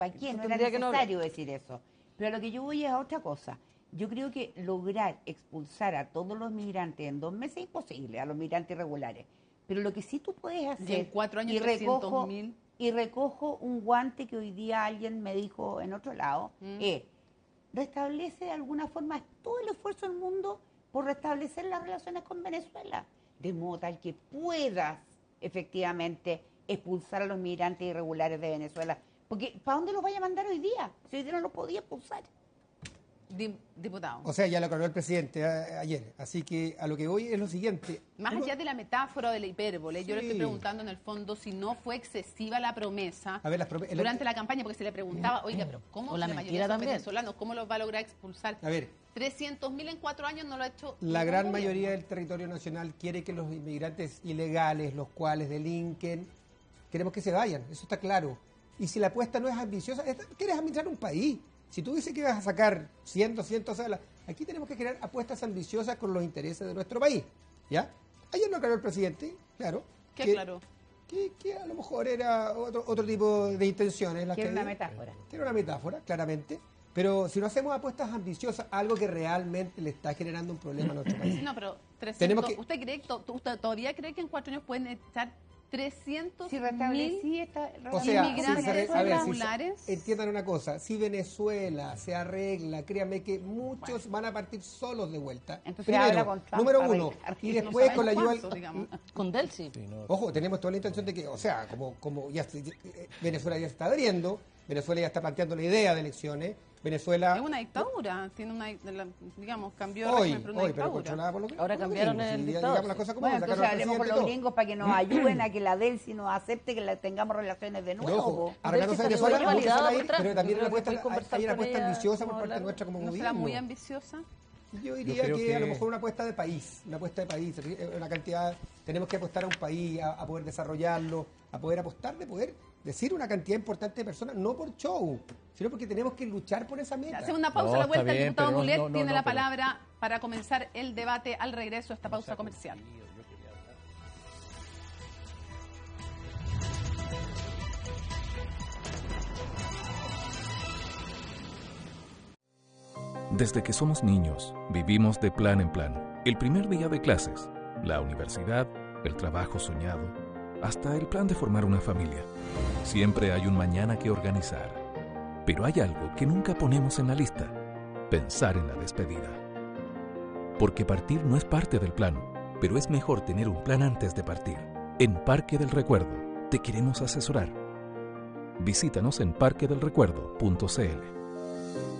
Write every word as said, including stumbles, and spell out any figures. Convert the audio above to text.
¿Para qué? No era Tendría que no necesario decir eso. Pero a lo que yo voy es a otra cosa. Yo creo que lograr expulsar a todos los migrantes en dos meses es imposible, a los migrantes irregulares. Pero lo que sí tú puedes hacer... Y en cuatro años, y recojo, trescientos mil. y recojo un guante que hoy día alguien me dijo en otro lado, Mm. es, restablece de alguna forma todo el esfuerzo del mundo por restablecer las relaciones con Venezuela, de modo tal que puedas efectivamente expulsar a los migrantes irregulares de Venezuela. Porque, ¿para dónde los vaya a mandar hoy día? Si hoy día no los podía expulsar. Diputado. O sea, ya lo aclaró el presidente a, ayer. Así que a lo que voy es lo siguiente. Más Uno, allá de la metáfora o de la hipérbole, yo le Sí. estoy preguntando en el fondo si no fue excesiva la promesa a ver, las prome- el- durante la campaña, porque se le preguntaba, oiga, pero ¿cómo O la la mentira mayoría son también. venezolanos? ¿Cómo los va a lograr expulsar? A ver, trescientos mil en cuatro años no lo ha hecho la ningún gran gobierno. mayoría del territorio nacional quiere que los inmigrantes ilegales, los cuales delinquen, queremos que se vayan, eso está claro. Y si la apuesta no es ambiciosa, es- quieres administrar un país. Si tú dices que vas a sacar cien, doscientas salas, aquí tenemos que crear apuestas ambiciosas con los intereses de nuestro país. ¿Ya? Ayer lo aclaró el presidente, claro. ¿Qué que- aclaró? Que, que a lo mejor era otro, otro tipo de intenciones. Las Que era había. una metáfora. Que era una metáfora, claramente. Pero si no hacemos apuestas ambiciosas, algo que realmente le está generando un problema a nuestro país. No, pero trescientos, Tenemos que- ¿usted, cree, to- usted todavía cree que en cuatro años pueden echar trescientos Si mil restablecí esta... O sea, inmigrantes si se re- a ver, si se- irregulares? entiendan una cosa, si Venezuela se arregla, créanme que muchos van a partir solos de vuelta. Entonces habla Primero, con Trump número para uno, arreglar. y No después sabemos con la ayuda... cuánto, digamos. Con Delcy. Ojo, tenemos toda la intención de que, o sea, como, como ya se- eh, Venezuela ya está adheriendo, Venezuela ya está planteando la idea de elecciones, Venezuela... Es una dictadura, tiene una, de la- digamos, cambió de Hoy, régimen por una hoy, pero dictadura. controlada por los Ahora por los cambiaron gringos, el y dictador, digamos las sí. cosas como Bueno, son, entonces sacaron al hablemos con presidente los y todo. gringos para que nos ayuden a que la Delcy nos acepte que la tengamos relaciones de Pero nuevo. ojo, po. arreglándose Delcy Venezuela, está muchos van a validada ir, por Trump. pero también Yo hay una creo que apuesta, fui a conversar hay una con apuesta ella, ambiciosa por vamos a parte hablar. nuestra como ¿No gobierno. será muy ambiciosa? Yo diría Yo creo que, que- a lo mejor una apuesta de país, una apuesta de país, eh, una cantidad, tenemos que apostar a un país, a, a poder desarrollarlo, a poder apostar de poder decir una cantidad importante de personas, no por show, sino porque tenemos que luchar por esa meta. Hacemos una pausa No, a la está vuelta. El bien, diputado pero no, Mulet no, no, tiene no, la pero- palabra para comenzar el debate al regreso de esta pausa comercial. Desde que somos niños, vivimos de plan en plan. El primer día de clases, la universidad, el trabajo soñado, hasta el plan de formar una familia. Siempre hay un mañana que organizar. Pero hay algo que nunca ponemos en la lista: pensar en la despedida. Porque partir no es parte del plan, pero es mejor tener un plan antes de partir. En Parque del Recuerdo te queremos asesorar. Visítanos en parque del recuerdo punto c l.